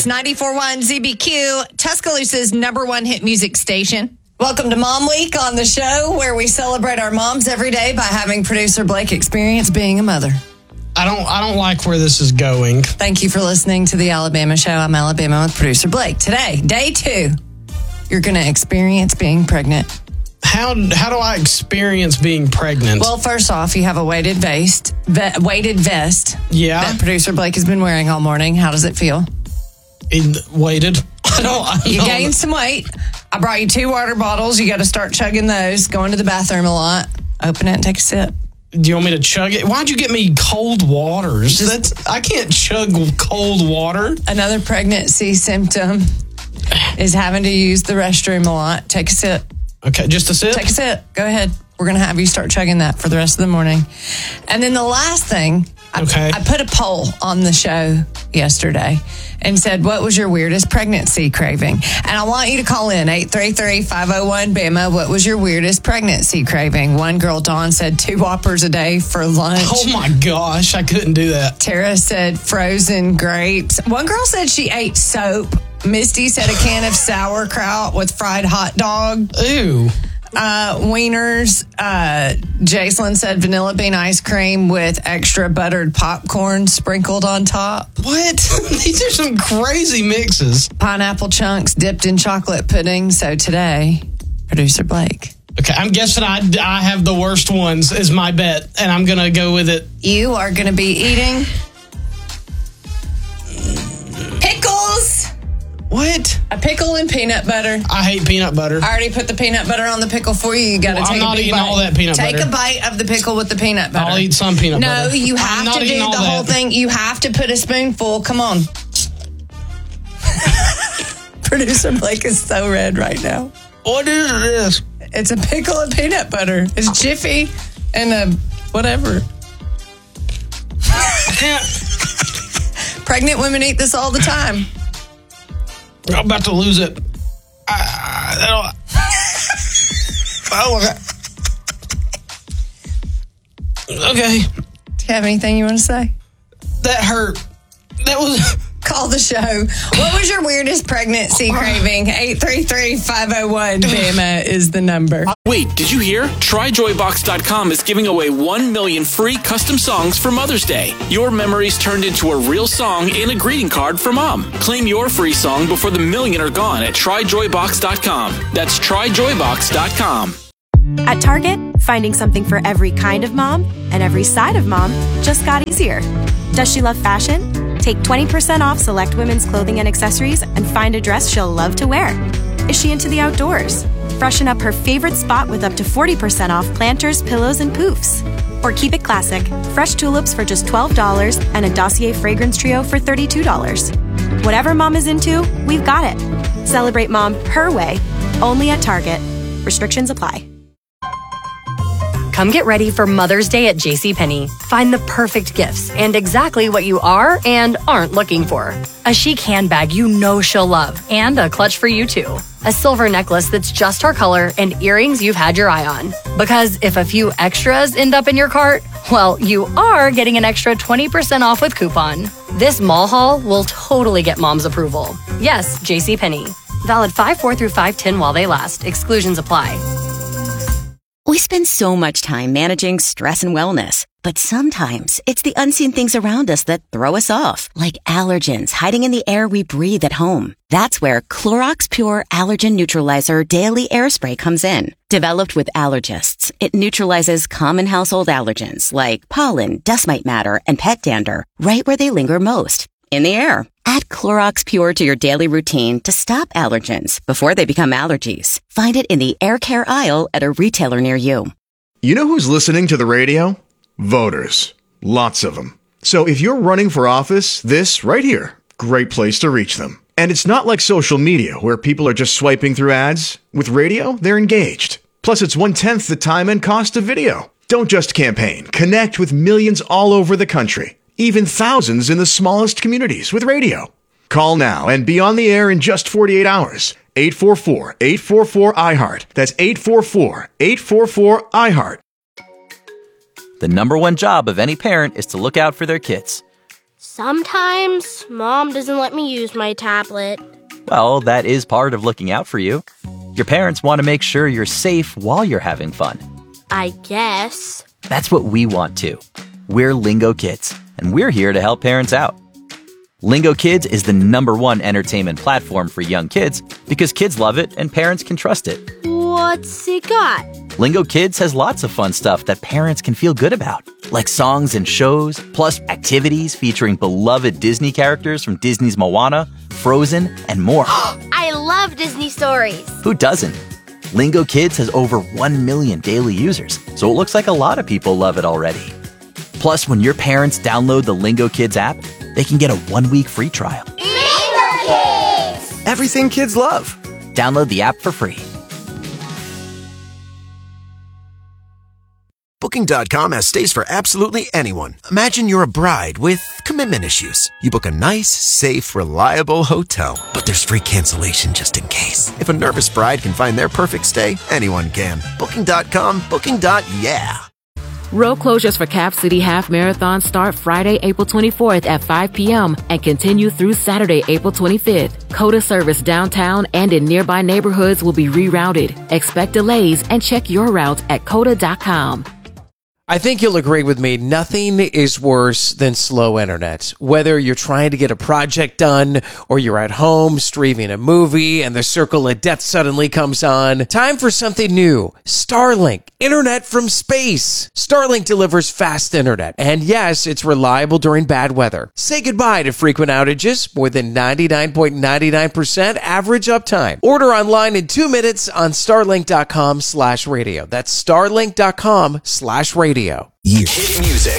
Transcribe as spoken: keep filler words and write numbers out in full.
is ninety-four point one Z B Q, Tuscaloosa's number one hit music station. Welcome to Mom Week on the show, where we celebrate our moms every day by having producer Blake experience being a mother. I don't I don't like where this is going. Thank you for listening to the Alabama Show. I'm Alabama with producer Blake. Today, day two, you're going to experience being pregnant. How how do I experience being pregnant? Well, first off, you have a weighted vest, ve- weighted vest yeah. that producer Blake has been wearing all morning. How does it feel? It, weighted. I don't, I don't You gained some weight. I brought you two water bottles. You got to start chugging those. Going to the bathroom a lot. Open it and take a sip. Do you want me to chug it? Why'd you get me cold waters? Just, That's, I can't chug cold water. Another pregnancy symptom is having to use the restroom a lot. Take a sip. Okay, just a sip? Take a sip. Go ahead. We're going to have you start chugging that for the rest of the morning. And then the last thing, I, okay. I put a poll on the show yesterday and said, what was your weirdest pregnancy craving? And I want you to call in eight three three, five oh one, B A M A. What was your weirdest pregnancy craving? One girl, Dawn, said two Whoppers a day for lunch. Oh my gosh, I couldn't do that. Tara said frozen grapes. One girl said she ate soap. Misty said a can of sauerkraut with fried hot dog. Ew. Uh, wieners. Uh, Jacelyn said vanilla bean ice cream with extra buttered popcorn sprinkled on top. What? These are some crazy mixes. Pineapple chunks dipped in chocolate pudding. So today, producer Blake. Okay, I'm guessing I, I have the worst ones is my bet, and I'm going to go with it. You are going to be eating pickles. What? A pickle and peanut butter. I hate peanut butter. I already put the peanut butter on the pickle for you. You got to well, take I'm not a big eating bite. all that peanut take butter. Take a bite of the pickle with the peanut butter. I'll eat some peanut no, butter. No, you have I'm to not do the whole that. thing. You have to put a spoonful. Come on. Producer Blake is so red right now. What is this? It's a pickle and peanut butter. It's Jiffy and a whatever. I can't. Pregnant women eat this all the time. I'm about to lose it. I, I don't, okay. Do you have anything you want to say? That hurt. That was... Call the show. What was your weirdest pregnancy craving? eight three three, five oh one, B A M A is the number. Wait, did you hear? Try Joy Box dot com is giving away one million free custom songs for Mother's Day. Your memories turned into a real song and a greeting card for Mom. Claim your free song before the million are gone at Try Joy Box dot com. That's Try Joy Box dot com. At Target, finding something for every kind of mom and every side of mom just got easier. Does she love fashion? Take twenty percent off select women's clothing and accessories and find a dress she'll love to wear. Is she into the outdoors? Freshen up her favorite spot with up to forty percent off planters, pillows, and poofs. Or keep it classic, fresh tulips for just twelve dollars and a Dossier fragrance trio for thirty-two dollars. Whatever mom is into, we've got it. Celebrate mom her way, only at Target. Restrictions apply. Come get ready for Mother's Day at JCPenney. Find the perfect gifts and exactly what you are and aren't looking for. A chic handbag you know she'll love and a clutch for you too. A silver necklace that's just her color and earrings you've had your eye on. Because if a few extras end up in your cart, well, you are getting an extra twenty percent off with coupon. This mall haul will totally get mom's approval. Yes, JCPenney. Valid five four through five ten while they last. Exclusions apply. We spend so much time managing stress and wellness, but sometimes it's the unseen things around us that throw us off, like allergens hiding in the air we breathe at home. That's where Clorox Pure Allergen Neutralizer Daily Air Spray comes in. Developed with allergists, it neutralizes common household allergens like pollen, dust mite matter, and pet dander right where they linger most, in the air. Add Clorox Pure to your daily routine to stop allergens before they become allergies. Find it in the air care aisle at a retailer near you. You know who's listening to the radio? Voters. Lots of them. So if you're running for office, this right here, great place to reach them. And it's not like social media where people are just swiping through ads. With radio, they're engaged. Plus, it's one-tenth the time and cost of video. Don't just campaign. Connect with millions all over the country. Even thousands in the smallest communities with radio. Call now and be on the air in just forty-eight hours. eight four four, eight four four, I heart. That's eight four four, eight four four, I heart. The number one job of any parent is to look out for their kids. Sometimes Mom doesn't let me use my tablet. Well, that is part of looking out for you. Your parents want to make sure you're safe while you're having fun. I guess. That's what we want too. We're Lingo Kids, and we're here to help parents out. Lingo Kids is the number one entertainment platform for young kids because kids love it and parents can trust it. What's it got? Lingo Kids has lots of fun stuff that parents can feel good about, like songs and shows, plus activities featuring beloved Disney characters from Disney's Moana, Frozen, and more. I love Disney stories. Who doesn't? Lingo Kids has over one million daily users, so it looks like a lot of people love it already. Plus, when your parents download the Lingo Kids app, they can get a one-week free trial. Lingo Kids! Everything kids love. Download the app for free. Booking dot com has stays for absolutely anyone. Imagine you're a bride with commitment issues. You book a nice, safe, reliable hotel, but there's free cancellation just in case. If a nervous bride can find their perfect stay, anyone can. Booking dot com, booking. Yeah. Road closures for Cap City Half Marathon start Friday, April twenty-fourth at five p.m. and continue through Saturday, April twenty-fifth. COTA service downtown and in nearby neighborhoods will be rerouted. Expect delays and check your route at cota dot com. I think you'll agree with me, nothing is worse than slow internet. Whether you're trying to get a project done or you're at home streaming a movie and the circle of death suddenly comes on, time for something new. Starlink, internet from space. Starlink delivers fast internet, and yes, it's reliable during bad weather. Say goodbye to frequent outages, more than ninety-nine point nine nine percent average uptime. Order online in two minutes on starlink dot com slash radio. That's starlink dot com slash radio. Hit music.